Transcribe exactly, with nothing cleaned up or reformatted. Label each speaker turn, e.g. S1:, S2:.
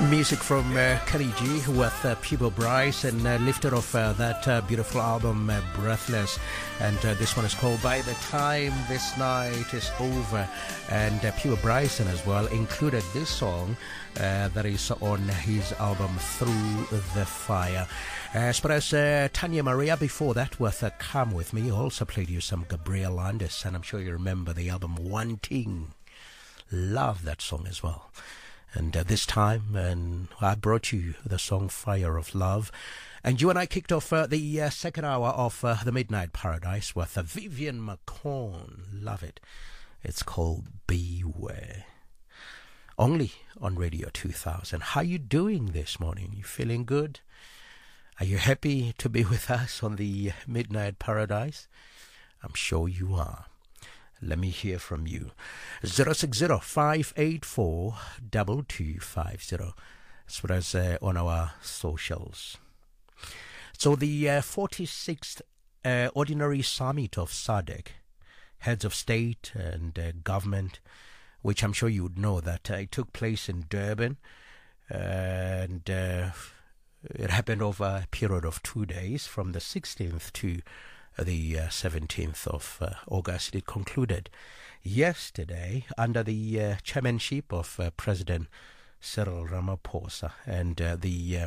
S1: Music from uh, Kenny G with uh, Peebo Bryce, and uh, lifted off uh, that uh, beautiful album uh, Breathless, and uh, this one is called By the Time This Night Is Over, and uh, Peebo Bryson as well included this song uh, that is on his album Through the Fire. As far as uh, Tanya Maria before that with uh, Come With Me, also played you some Gabriel Landis, and I'm sure you remember the album Wanting. Love that song as well. And uh, this time, and I brought you the song Fire of Love. And you and I kicked off uh, the uh, second hour of uh, the Midnight Paradise with uh, Vivian McCorn. Love it. It's called Beware. Only on Radio two thousand. How you doing this morning? You feeling good? Are you happy to be with us on the Midnight Paradise? I'm sure you are. Let me hear from you. zero six zero, five eight four, two two five zero. As well as uh, on our socials. So the uh, forty-sixth uh, Ordinary Summit of S A D C, heads of state and uh, government, which I'm sure you would know that uh, it took place in Durban, uh, and uh, it happened over a period of two days from the sixteenth to the uh, seventeenth of uh, August. It concluded yesterday under the uh, chairmanship of uh, President Cyril Ramaphosa, and uh, the uh,